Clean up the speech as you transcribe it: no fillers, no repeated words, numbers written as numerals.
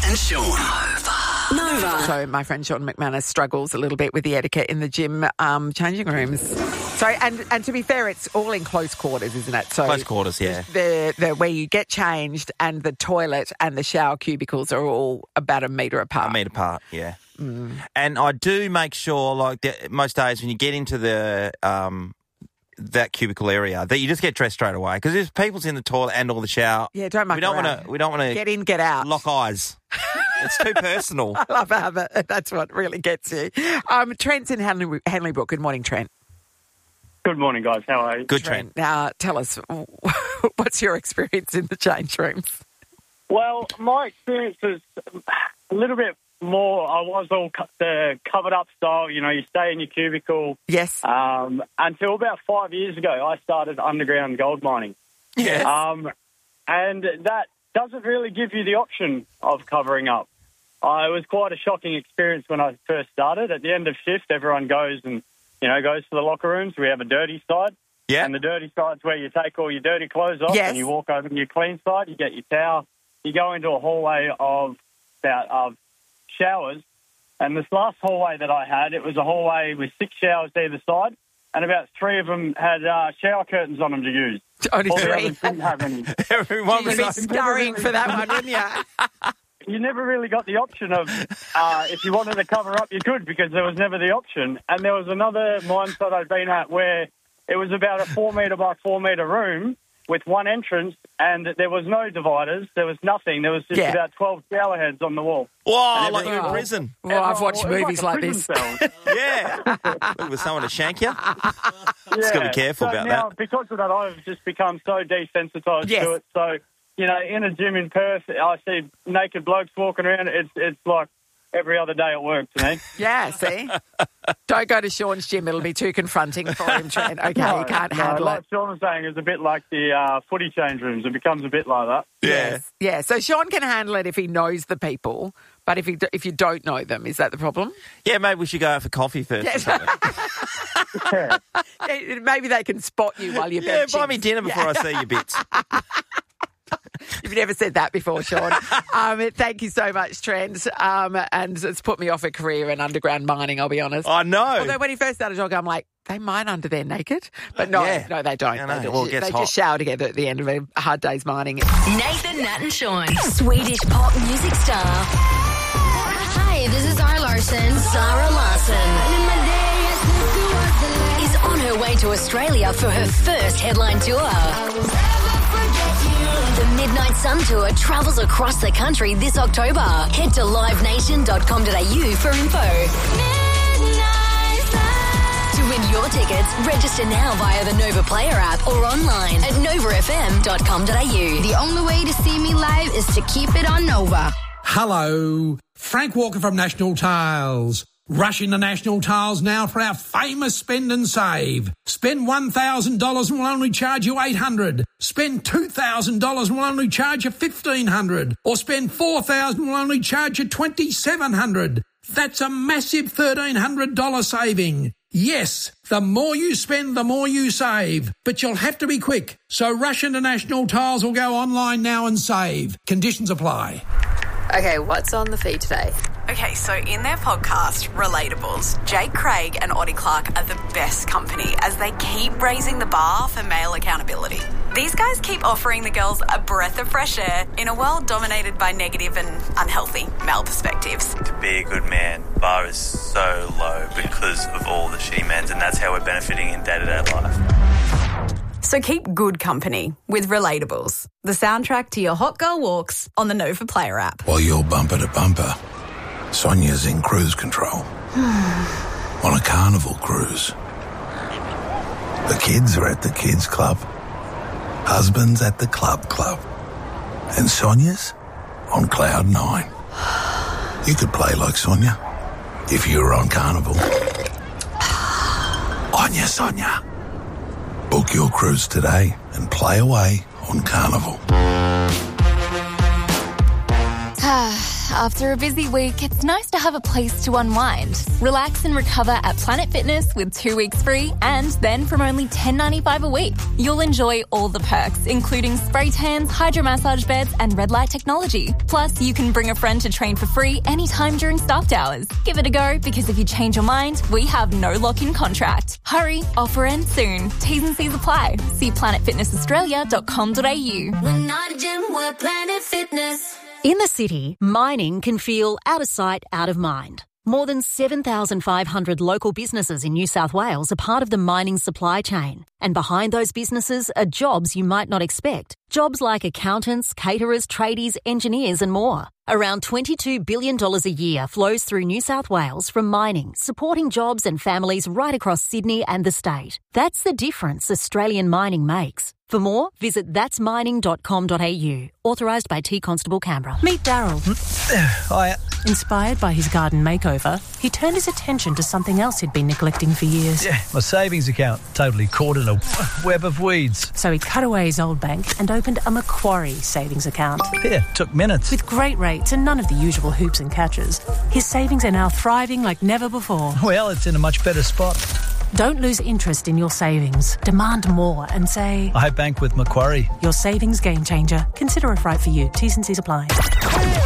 and Sean. Nova. So my friend Sean McManus struggles a little bit with the etiquette in the gym changing rooms. So and to be fair, it's all in close quarters, isn't it? So Close quarters, yeah. The where you get changed and the toilet and the shower cubicles are all about a metre apart. A metre apart, yeah. And I do make sure, like most days when you get into the that cubicle area, that you just get dressed straight away because if people's in the toilet and or the shower, Yeah, don't muck we don't around. want to Get in, get out. lock eyes. It's too personal. I love how that's what really gets you. Trent's in Henley Brook. Good morning, Trent. Good morning, guys. How are you? Good Trent. Now, tell us, what's your experience in the change rooms? Well, my experience is a little bit more. I was all the covered up style. You know, you stay in your cubicle. Yes. Until about 5 years ago, I started underground gold mining. Yes. And that doesn't really give you the option of covering up. It was quite a shocking experience when I first started. At the end of shift, everyone goes and, goes to the locker rooms. We have a dirty side. Yeah. And the dirty side's where you take all your dirty clothes off Yes. and you walk over to your clean side. You get your towel. You go into a hallway of showers. And this last hallway that I had, it was a hallway with 6 showers either side. And about 3 of them had shower curtains on them to use. Only All the 3. others didn't have any. Everyone You'd was be scurrying for that one, wouldn't you? You never really got the option of, if you wanted to cover up, you could, because there was never the option. And there was another mine site I'd been at where it was about a 4 metre by 4 metre room with one entrance, and there was no dividers. There was nothing. There was just about 12 shower heads on the wall. Whoa, like you're in prison. Well, I've watched It was movies like like a this. prison cell. Yeah. Looking for someone to shank you. Just got to be careful about now, that. Because of that, I've just become so desensitised Yes. to it. So, in a gym in Perth, I see naked blokes walking around. It's like every other day at work to me. Yeah, see? Don't go to Sean's gym. It'll be too confronting for him, Trent. Okay, you can't handle like it. Sean was saying, it's a bit like the footy change rooms. It becomes a bit like that. Yeah. Yeah, so Sean can handle it if he knows the people, but if you don't know them, is that the problem? Yeah, maybe we should go out for coffee first. Yes. or something. Maybe they can spot you while you're Yeah, benching. buy me dinner before I see your bits. You've never said that before, Sean. Thank you so much, Trent. And it's put me off a career in underground mining, I'll be honest. I know. Although when he first started jogging, I'm like, they mine under there naked? But no, Yeah. no, they don't. Yeah, no. They, Well, it gets they hot. just shower together at the end of a hard day's mining. Nathan, Nat and Sean. Swedish pop music star. Hi, this is Zara Larson. Zara Larsson is on her way to Australia for her first headline tour. The Midnight Sun Tour travels across the country this October. Head to livenation.com.au for info. To win your tickets, register now via the Nova Player app or online at novafm.com.au. The only way to see me live is to keep it on Nova. Hello, Frank Walker from National Tiles. Rush into National Tiles now for our famous spend and save. Spend $1,000 and we'll only charge you $800. Spend $2,000 and we'll only charge you $1,500. Or spend $4,000 and we'll only charge you $2,700. That's a massive $1,300 saving. Yes, the more you spend, the more you save. But you'll have to be quick. So rush into National Tiles or go online now and save. Conditions apply. Okay, what's on the feed today? Okay, so in their podcast, Relatables, Jake Craig and Oddie Clark are the best company as they keep raising the bar for male accountability. These guys keep offering the girls a breath of fresh air in a world dominated by negative and unhealthy male perspectives. To be a good man, bar is so low because of all the she-mans, and that's how we're benefiting in day-to-day life. So keep good company with Relatables, the soundtrack to your hot girl walks on the Nova Player app. While you're bumper to bumper, Sonia's in cruise control. On a carnival cruise. The kids are at the kids club. Husband's at the club. And Sonia's on cloud 9. You could play like Sonia if you were on Carnival. Anya, Sonia. Book your cruise today and play away on Carnival. after a busy week, it's nice to have a place to unwind. Relax and recover at Planet Fitness with 2 weeks free, and then from only $10.95 a week. You'll enjoy all the perks, including spray tans, hydromassage beds, and red light technology. Plus, you can bring a friend to train for free anytime during staffed hours. Give it a go, because if you change your mind, we have no lock-in contract. Hurry, offer ends soon. T's and C's apply. See planetfitnessaustralia.com.au. We're not a gym, we're Planet Fitness. In the city, mining can feel out of sight, out of mind. More than 7,500 local businesses in New South Wales are part of the mining supply chain. And behind those businesses are jobs you might not expect. Jobs like accountants, caterers, tradies, engineers and more. Around $22 billion a year flows through New South Wales from mining, supporting jobs and families right across Sydney and the state. That's the difference Australian mining makes. For more, visit thatsmining.com.au. Authorised by T Constable Canberra. Meet Daryl. Hiya. Inspired by his garden makeover, he turned his attention to something else he'd been neglecting for years. Yeah, my savings account. Totally caught in a web of weeds. So he cut away his old bank and opened a Macquarie savings account. Yeah, took minutes. With great rates and none of the usual hoops and catches, his savings are now thriving like never before. Well, it's in a much better spot. Don't lose interest in your savings. Demand more and say, I bank with Macquarie. Your savings game changer. Consider it right for you. T's and C's apply.